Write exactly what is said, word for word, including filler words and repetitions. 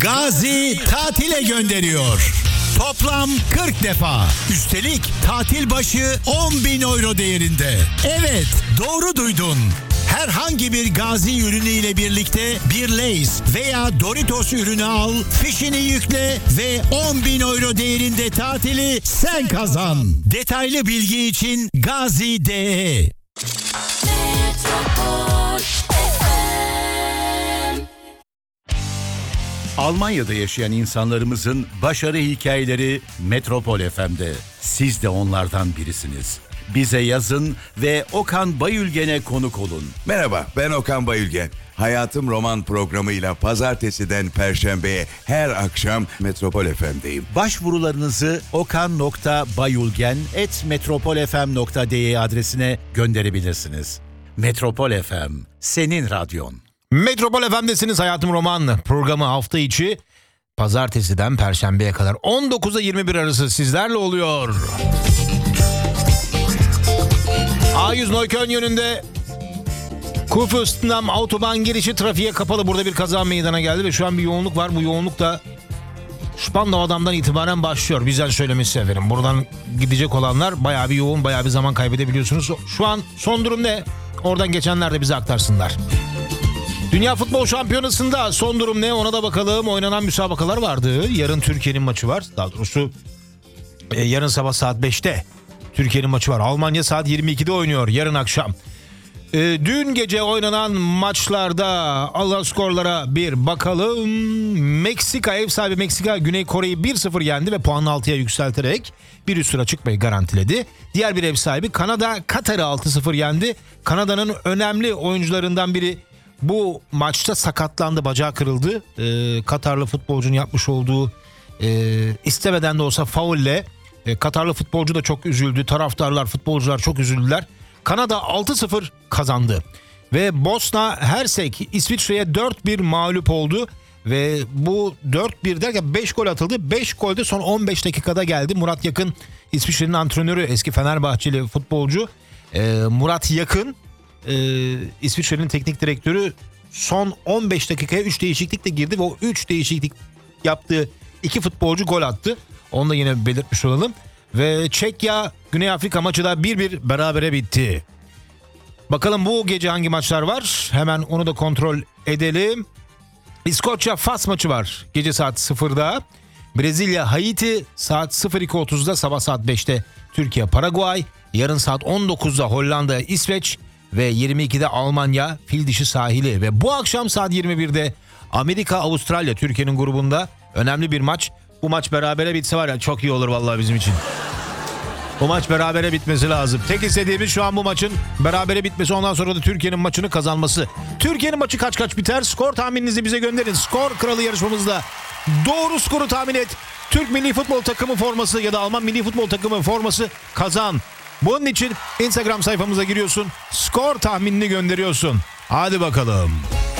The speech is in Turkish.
Gazi tatile gönderiyor. Toplam kırk defa. Üstelik tatil başı on bin euro değerinde. Evet, doğru duydun. Herhangi bir Gazi ürünü ile birlikte bir Lay's veya Doritos ürünü al, fişini yükle ve on bin euro değerinde tatili sen kazan. Detaylı bilgi için Gazi nokta de. Almanya'da yaşayan insanlarımızın başarı hikayeleri Metropol F M'de. Siz de onlardan birisiniz. Bize yazın ve Okan Bayülgen'e konuk olun. Merhaba, ben Okan Bayülgen. Hayatım Roman programıyla pazartesiden perşembeye her akşam Metropol F M'deyim. Başvurularınızı okan nokta bayülgen at metropol f m nokta d e adresine gönderebilirsiniz. Metropol F M, senin radyon. Metropol F M'desiniz. Hayatım Roman programı hafta içi pazartesiden perşembeye kadar on dokuza yirmi bir arası sizlerle oluyor. A yüz Neukölln yönünde Kurfürstendamm Autobahn girişi trafiğe kapalı. Burada bir kaza meydana geldi ve şu an bir yoğunluk var. Bu yoğunluk da Spandau'dan itibaren başlıyor. Bizden söylemesi efendim. Buradan gidecek olanlar bayağı bir yoğun, bayağı bir zaman kaybedebiliyorsunuz. Şu an son durum ne? Oradan geçenler de bize aktarsınlar. Dünya Futbol Şampiyonası'nda son durum ne? Ona da bakalım. Oynanan müsabakalar vardı. Yarın Türkiye'nin maçı var. Daha doğrusu e, yarın sabah saat beşte Türkiye'nin maçı var. Almanya saat yirmi ikide oynuyor yarın akşam. E, dün gece oynanan maçlarda alan skorlara bir bakalım. Meksika, ev sahibi Meksika Güney Kore'yi bir sıfır yendi ve puanını altıya yükselterek bir üst tura çıkmayı garantiledi. Diğer bir ev sahibi Kanada Katar'ı altı sıfır yendi. Kanada'nın önemli oyuncularından biri bu maçta sakatlandı, bacağı kırıldı. Ee, Katarlı futbolcunun yapmış olduğu e, istemeden de olsa faulle e, Katarlı futbolcu da çok üzüldü. Taraftarlar, futbolcular çok üzüldüler. Kanada altı sıfır kazandı. Ve Bosna Hersek İsviçre'ye dört bir mağlup oldu. Ve bu dört bir derken beş gol atıldı. beş gol de son on beş dakikada geldi. Murat Yakın, İsviçre'nin antrenörü, eski Fenerbahçeli futbolcu. E, Murat Yakın, Ee, İsviçre'nin teknik direktörü son on beş dakikaya üç değişiklikle girdi ve o üç değişiklik yaptığı iki futbolcu gol attı. Onu da yine belirtmiş olalım. Ve Çekya Güney Afrika maçı da bir bir berabere bitti. Bakalım bu gece hangi maçlar var? Hemen onu da kontrol edelim. İskoçya Fas maçı var gece saat sıfırda. Brezilya Haiti saat sıfır iki otuzda, sabah saat beşte Türkiye Paraguay. Yarın saat on dokuzda Hollanda İsveç. Ve yirmi ikide Almanya fil dişi sahili. Ve bu akşam saat yirmi birde Amerika Avustralya, Türkiye'nin grubunda önemli bir maç. Bu maç berabere bitse var ya çok iyi olur vallahi bizim için. Bu maç berabere bitmesi lazım. Tek istediğimiz şu an bu maçın berabere bitmesi, ondan sonra da Türkiye'nin maçını kazanması. Türkiye'nin maçı kaç kaç biter? Skor tahmininizi bize gönderin. Skor Kralı yarışmamızda doğru skoru tahmin et. Türk Milli Futbol Takımı forması ya da Alman Milli Futbol Takımı forması kazan. Bunun için Instagram sayfamıza giriyorsun, skor tahminini gönderiyorsun. Hadi bakalım.